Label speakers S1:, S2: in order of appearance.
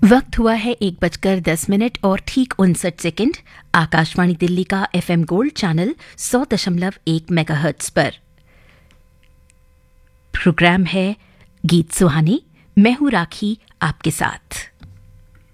S1: वक्त हुआ है 1:10 और ठीक 59 आकाशवाणी दिल्ली का एफएम गोल्ड चैनल 100.1 मेगाहर्ट्ज पर। प्रोग्राम है गीत सुहानी। मैं हूं राखी आपके साथ।